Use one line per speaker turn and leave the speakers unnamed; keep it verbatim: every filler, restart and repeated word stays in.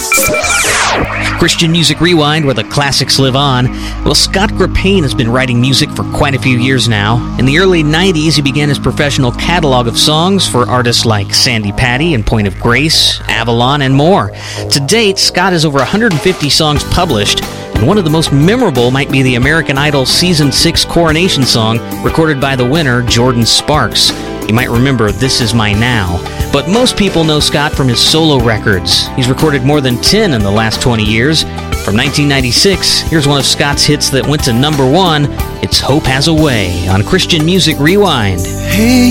Christian Music Rewind, where the classics live on. Well, Scott Grapane has been writing music for quite a few years now. In the early nineties, he began his professional catalog of songs for artists like Sandy Patty and Point of Grace, Avalon, and more. To date, Scott has over one hundred fifty songs published, and one of the most memorable might be the American Idol Season six Coronation song, recorded by the winner, Jordan Sparks. You might remember This Is My Now. But most people know Scott from his solo records. He's recorded more than ten in the last twenty years. From nineteen ninety-six, here's one of Scott's hits that went to number one. It's Hope Has a Way on Christian Music Rewind.
Hey,